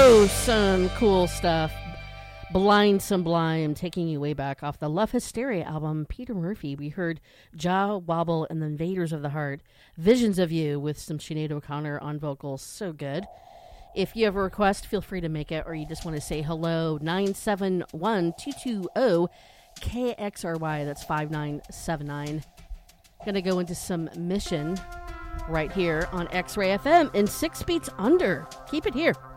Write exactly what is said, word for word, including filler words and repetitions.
Oh, some cool stuff. Blind Sublime, taking you way back off the Love Hysteria album. Peter Murphy. We heard Jah Wobble and the Invaders of the Heart. Visions of You with some Sinead O'Connor on vocals. So good. If you have a request, feel free to make it, or you just want to say hello. nine seven one, two two zero, K X R Y. That's five nine seven nine. Going to go into some Mission right here on X-Ray F M in Six Beats Under. Keep it here.